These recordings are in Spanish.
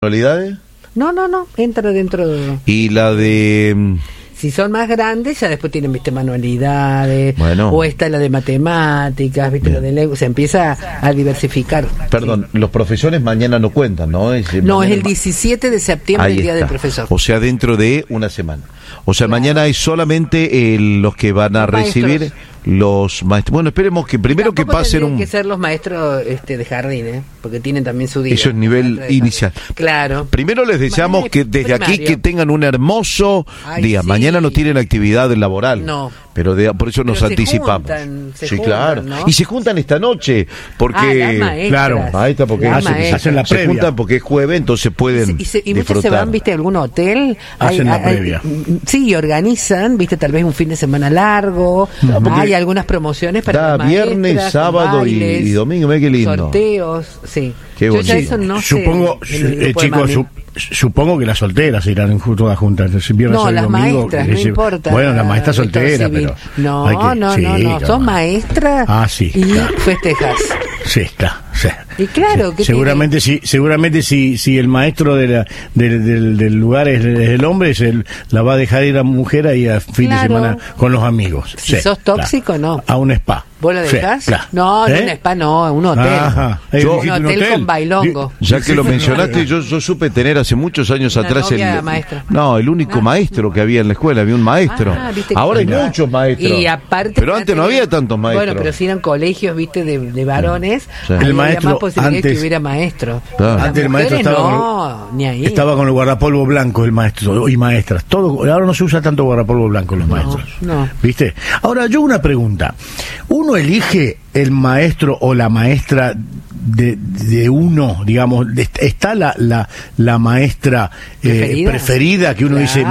¿Manualidades? No, entra dentro de... Y la de... Si son más grandes, ya después tienen, viste, manualidades, bueno. O está la de matemáticas, viste, lo de lengua, se empieza a diversificar. Perdón, sí. Los profesores mañana no cuentan, ¿no? Es el 17 de septiembre, el día del profesor. O sea, dentro de una semana. O sea, claro. Mañana es solamente los que van a recibir los maestros. Bueno, esperemos que primero que pasen un... que ser los maestros de jardín, porque tienen también su día. Eso es nivel inicial. Claro. Primero les deseamos que desde aquí que tengan un hermoso día. Sí. Mañana no tienen actividad laboral. No. Pero por eso nos anticipamos. Se juntan, claro. ¿No? Y se juntan esta noche porque claro, ahí está porque hacen la previa. Se juntan porque es jueves, entonces pueden y muchos se van, viste, a algún hotel, hacen la previa. Sí, organizan, viste, tal vez un fin de semana largo. Hay algunas promociones para las viernes, maestras, sábado bailes, y domingo, qué lindo. Sorteos, sí. Qué bonito. Yo ya eso no supongo, chicos, supongo que las solteras irán todas juntas. No, las maestras, no importa. Bueno, las maestras solteras, pero... No, sos maestra sí, y claro. Festejas. Sí, claro. Sí. Y claro, sí. Seguramente si el maestro del lugar es el hombre, la va a dejar ir a mujer ahí a fin de semana con los amigos. Si sos tóxico, no. A un spa. ¿Vos lo dejás? Claro. No, un spa no, a un hotel. Un hotel con bailongo. Ya que lo mencionaste, yo supe tener hace muchos años atrás el único maestro que había en la escuela, había un maestro. Ahora hay muchos maestros. Y aparte, pero antes no había tantos maestros. Bueno, pero si eran colegios, viste, de varones, el maestro había más posibilidad de que hubiera maestro. Claro. Antes el maestro estaba con el guardapolvo blanco, el maestro y maestras. Ahora no se usa tanto guardapolvo blanco los maestros. No. ¿Viste? Ahora yo una pregunta. ¿Uno elige el maestro o la maestra de uno, digamos? ¿Está la maestra preferida que uno dice,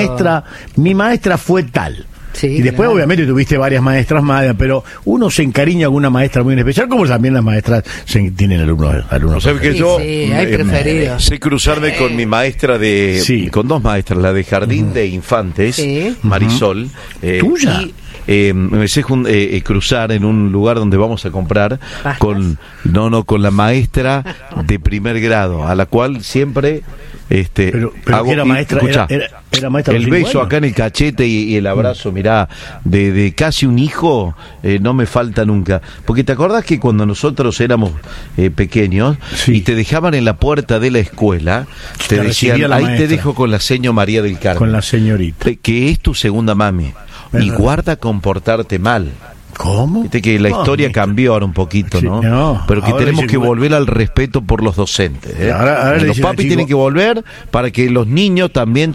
mi maestra fue tal? Sí, y después obviamente tuviste varias maestras más, pero uno se encariña con una maestra muy especial, como también las maestras tienen alumnos. ¿Sabes que yo hay preferidos? Sé cruzarme con mi maestra con dos maestras, la de jardín de infantes, Marisol. ¿Tuya? Me sé cruzar en un lugar donde vamos a comprar con la maestra de primer grado, a la cual siempre pero hago, era maestra, era maestra el beso acá en el cachete y el abrazo, mirá, de casi un hijo, no me falta nunca. Porque te acordás que cuando nosotros éramos pequeños y te dejaban en la puerta de la escuela, te decían, ahí te dejo con la señora María del Carmen, con la señorita, que es tu segunda mami, y guarda comportarte mal. ¿Cómo? Viste que la historia cambió ahora un poquito, ¿no? Pero que tenemos que volver al respeto por los docentes. Ahora los papis tienen que volver para que los niños también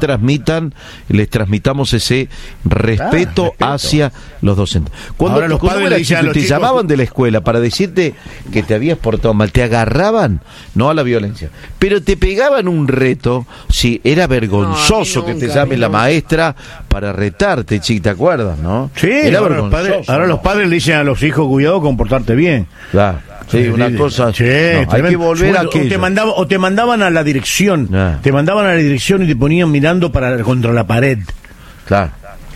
les transmitamos ese respeto hacia los docentes. Cuando los padres te llamaban de la escuela para decirte que te habías portado mal, te agarraban, no a la violencia, pero te pegaban un reto. Sí, era vergonzoso que te llame la maestra para retarte, ¿te acuerdas, no? Sí, era vergonzoso. Ahora los padres le dicen a los hijos, cuidado, comportarte bien. Claro. Sí, una cosa. Hay que volver a aquello. O te mandaban a la dirección. Te mandaban a la dirección y te ponían mirando contra la pared. Claro.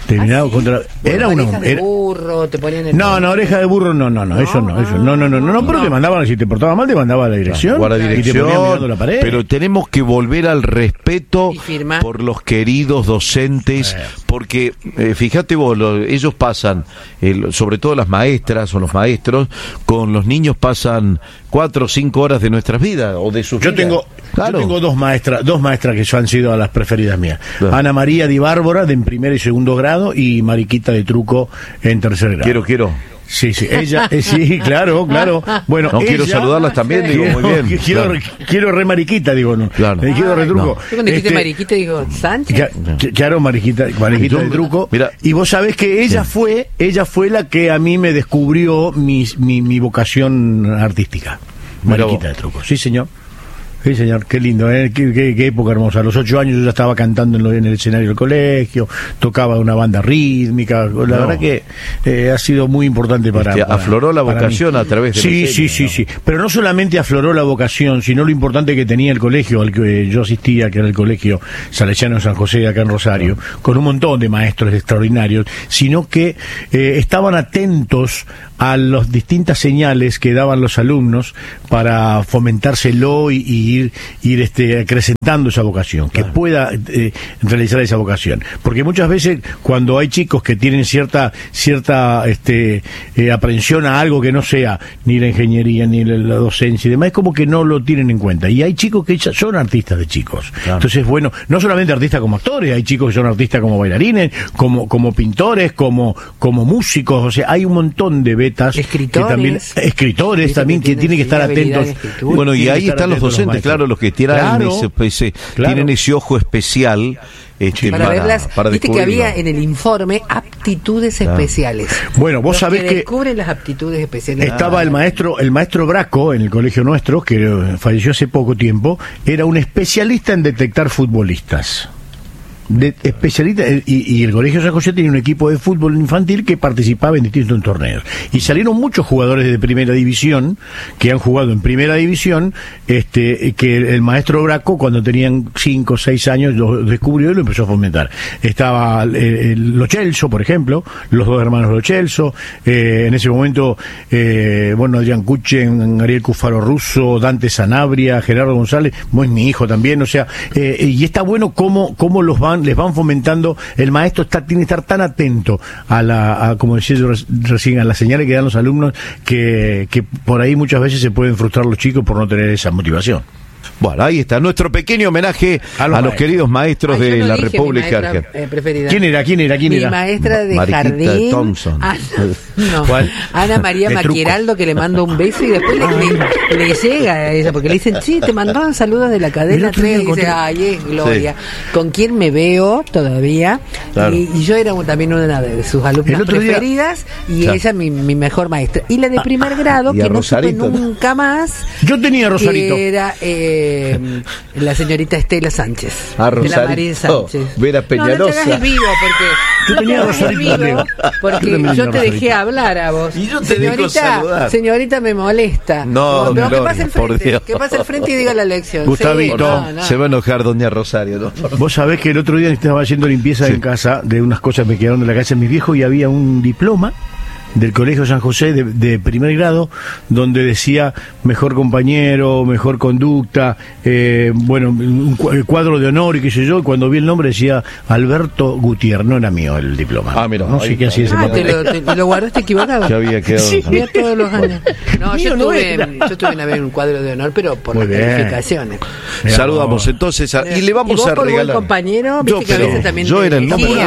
Era oreja de burro, te ponían oreja de burro, eso no, pero te mandaban, si te portabas mal, te mandaban a la dirección, y te ponían mirando la pared. Pero tenemos que volver al respeto por los queridos docentes, porque fíjate vos, ellos pasan, sobre todo las maestras o los maestros, con los niños pasan 4 o 5 horas de nuestras vidas, o de sus vidas. Yo tengo dos maestras que han sido las preferidas mías. Ana María Di Bárbara, de en primer y segundo grado, y Mariquita de Truco en tercer grado. Quiero. Sí, ella, sí, claro. Bueno, quiero saludarlas también, muy bien. Quiero re Mariquita, digo, no. Claro. Quiero re Truco. Yo cuando dijiste Mariquita, digo, ¿Sánchez? Claro, Mariquita de Truco. Mira. Y vos sabés que ella fue la que a mí me descubrió mi vocación artística. Mariquita de Truco, sí, señor. Sí, señor, qué lindo, qué época hermosa. A los 8 años yo ya estaba cantando en el escenario del colegio, tocaba una banda rítmica. La verdad que ha sido muy importante para afloró la vocación a través de Sí. Pero no solamente afloró la vocación, sino lo importante que tenía el colegio al que yo asistía, que era el colegio Salesiano de San José, acá en Rosario, con un montón de maestros extraordinarios, sino que estaban atentos a las distintas señales que daban los alumnos para fomentárselo y ir acrecentando esa vocación, que pueda realizar esa vocación. Porque muchas veces cuando hay chicos que tienen cierta aprensión a algo que no sea ni la ingeniería ni la docencia y demás, es como que no lo tienen en cuenta. Y hay chicos que son artistas de chicos. Claro. Entonces, bueno, no solamente artistas como actores, hay chicos que son artistas como bailarines, como pintores, como músicos, o sea, hay un montón de betas. Escritores también que tienen que estar atentos. Bueno, y ahí están los docentes, claro, los que tienen ese ojo especial. Para verlas, viste que había en el informe aptitudes especiales. Bueno, vos sabés que descubren las aptitudes especiales. Estaba el maestro Braco en el colegio nuestro, que falleció hace poco tiempo, era un especialista en detectar futbolistas. Especialista, y el Colegio San José tenía un equipo de fútbol infantil que participaba en distintos torneos, y salieron muchos jugadores de primera división que han jugado en primera división, que el maestro Braco, cuando tenían 5 o 6 años, lo descubrió y lo empezó a fomentar. Estaba Lo Celso, por ejemplo, los 2 hermanos Lo Celso, en ese momento Adrián Cuchen, Ariel Cufaro Russo, Dante Sanabria, Gerardo González, mi hijo también, o sea, y está bueno cómo les van fomentando. El maestro tiene que estar tan atento como decía yo recién, a las señales que dan los alumnos, que por ahí muchas veces se pueden frustrar los chicos por no tener esa motivación. Bueno, ahí está nuestro pequeño homenaje a los queridos maestros de la República Argentina. ¿Quién era? Mi maestra de jardín. Thompson. Ana María Maquieraldo, que le mando un beso y después le llega a ella, porque le dicen, sí, te mandaban saludos de la cadena 3, y dice, ay, es Gloria, con quien me veo todavía, claro. Y yo era también una de sus alumnas preferidas, y ella mi mejor maestra. Y la de primer grado, que no supe nunca más. Yo tenía a Rosarito. Que era la señorita Estela Sánchez. De la María Sánchez. Vera Peñalosa. No te hagas el vivo, porque yo te dejé hablar a vos. Y yo te dejo saludar. Señorita, me molesta. No, que pase al frente. Que pase al frente y diga la lección. Gustavito. Se va a enojar doña Rosario, ¿no? Vos sabés que el otro día estaba haciendo limpieza en casa de unas cosas que me quedaron de la casa de mis viejos, y había un diploma del Colegio San José de primer grado, donde decía mejor compañero, mejor conducta, un cuadro de honor y qué sé yo. Cuando vi el nombre decía Alberto Gutiérrez, no era mío el diploma. Mira, no sé qué hacía ese te lo guardaste equivocado. Que había quedado. Sí. Todos los años. No, yo tuve una vez un cuadro de honor, pero por las calificaciones. Saludamos entonces y le vamos a regalar. Buen compañero, viste que a veces también yo era el número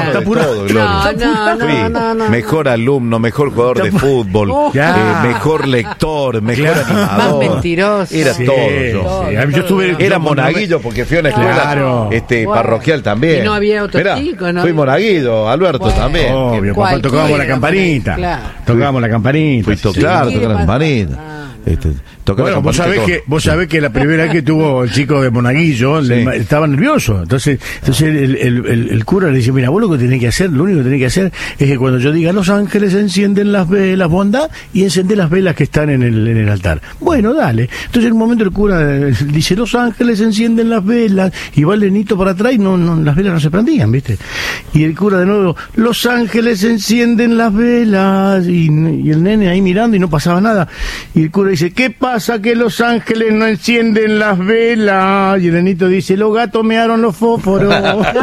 No. Mejor alumno, mejor jugador de fútbol, mejor lector, mejor animador, más mentiroso, era todo. Era monaguillo, porque fui a una escuela parroquial también. Y no había otro chico, ¿no? Fui monaguillo, Alberto también. Obvio, papá, tocábamos la campanita. Claro. Tocábamos la campanita. Tocábamos la campanita. Bueno, vos sabés que la primera vez que tuvo el chico de monaguillo estaba nervioso. Entonces el cura le dice, mira, vos lo único que tenés que hacer es que cuando yo diga los ángeles encienden las velas, bondad, y encender las velas que están en el altar. Bueno, dale. Entonces en un momento el cura dice, los ángeles encienden las velas, y va el nenito para atrás y las velas no se prendían, ¿viste? Y el cura de nuevo, los ángeles encienden las velas, y el nene ahí mirando y no pasaba nada. Y el cura dice, ¿qué pasa que los ángeles no encienden las velas? Y el nenito dice, los gatos mearon los fósforos.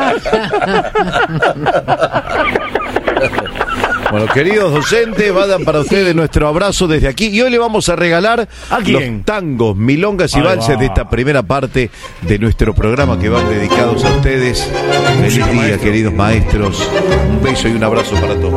Bueno, queridos docentes, vayan para ustedes nuestro abrazo desde aquí. Y hoy le vamos a regalar los tangos, milongas y valses de esta primera parte de nuestro programa, que van dedicados a ustedes. Feliz día, queridos maestros. Un beso y un abrazo para todos.